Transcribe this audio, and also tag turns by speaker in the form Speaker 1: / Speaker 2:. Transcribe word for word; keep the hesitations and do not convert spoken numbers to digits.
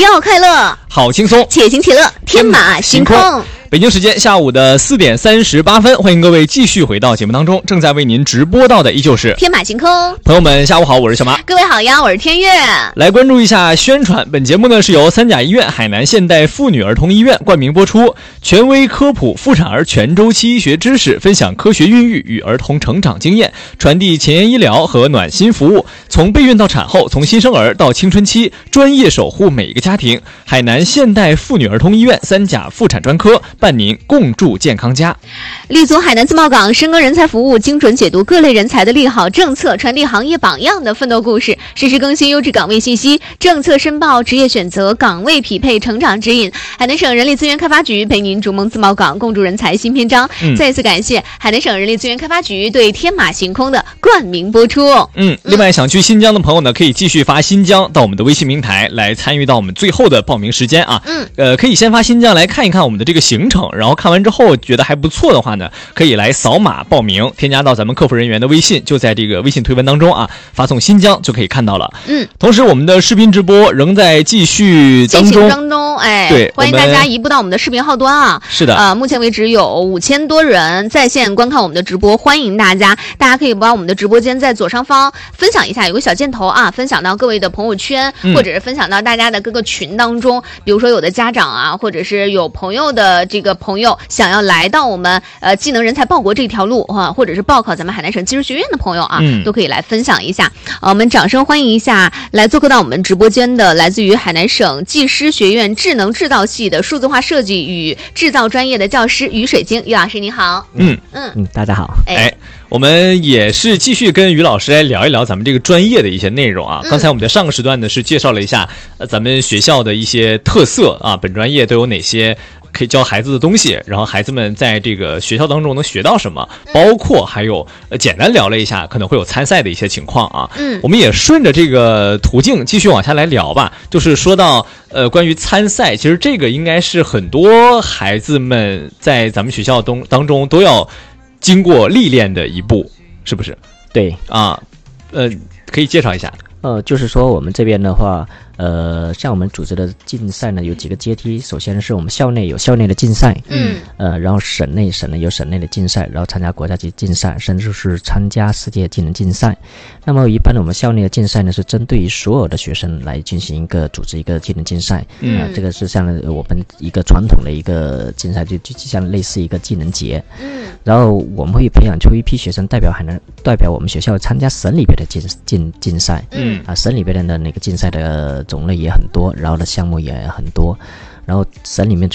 Speaker 1: 要快乐，
Speaker 2: 好轻松，
Speaker 1: 且行且乐，天马行空。
Speaker 2: 北京时间下午的四点三十八分，欢迎各位继续回到节目当中。正在为您直播到的依旧是
Speaker 1: 天马行空。
Speaker 2: 朋友们，下午好，我是小马。
Speaker 1: 各位好呀，我是天月。
Speaker 2: 来关注一下宣传，本节目呢是由三甲医院海南现代妇女儿童医院冠名播出，权威科普妇产儿全周期医学知识，分享科学孕育与儿童成长经验，传递前沿医疗和暖心服务，从备孕到产后，从新生儿到青春期，专业守护每一个家庭。海南现代妇女儿童医院三甲妇产专科伴您共筑健康家。
Speaker 1: 立足海南自贸港，深耕人才服务，精准解读各类人才的利好政策，传递行业榜样的奋斗故事，实时更新优质岗位信息，政策申报、职业选择、岗位匹配、成长指引。海南省人力资源开发局陪您逐梦自贸港，共筑人才新篇章。嗯、再一次感谢海南省人力资源开发局对天马行空的冠名播出。
Speaker 2: 嗯，另外想去新疆的朋友呢，可以继续发新疆到我们的微信平台来参与到我们最后的报名时间啊。嗯，呃，可以先发新疆来看一看我们的这个行程，然后看完之后觉得还不错的话呢，可以来扫码报名，添加到咱们客服人员的微信，就在这个微信推文当中啊，发送新疆就可以看到了。嗯，同时我们的视频直播仍在继续当中，
Speaker 1: 当中，哎，
Speaker 2: 对，
Speaker 1: 欢迎大家移步到我们的视频号端啊。
Speaker 2: 是的，
Speaker 1: 呃，目前为止有五千多人在线观看我们的直播，欢迎大家，大家可以把我们的直播间在左上方分享一下，有个小箭头啊，分享到各位的朋友圈，嗯、或者是分享到大家的各个群当中，比如说有的家长啊，或者是有朋友的这个朋友想要来到我们呃技能人才报国这条路啊，或者是报考咱们海南省技术学院的朋友啊，嗯、都可以来分享一下。呃，我们掌声欢迎一下来做客到我们直播间的来自于海南省技师学院智能制造系的数字化设计与制造专业的教师于水晶。于老师你好。
Speaker 2: 嗯
Speaker 3: 嗯嗯，大家好。
Speaker 2: 哎，我们也是继续跟于老师来聊一聊咱们这个专业的一些内容啊。嗯、刚才我们在上个时段呢是介绍了一下呃咱们学校的一些特色啊，本专业都有哪些可以教孩子的东西，然后孩子们在这个学校当中能学到什么，包括还有呃简单聊了一下可能会有参赛的一些情况啊。嗯，我们也顺着这个途径继续往下来聊吧。就是说到呃关于参赛，其实这个应该是很多孩子们在咱们学校当当中都要经过历练的一步，是不是？
Speaker 3: 对
Speaker 2: 啊，呃，可以介绍一下。
Speaker 3: 呃，就是说我们这边的话，呃，像我们组织的竞赛呢，有几个阶梯。首先是我们校内有校内的竞赛，嗯，呃，然后省内省内有省内的竞赛，然后参加国家级竞赛，甚至是参加世界技能竞赛。那么一般的我们校内的竞赛呢，是针对于所有的学生来进行一个组织一个技能竞赛，嗯、呃，这个是像我们一个传统的一个竞赛，就就像类似一个技能节，嗯，然后我们会培养出一批学生代表海南代表我们学校参加省里边的竞竞竞赛，嗯。啊，省里边的那个竞赛的种类也很多，然后的项目也很多，然后省里面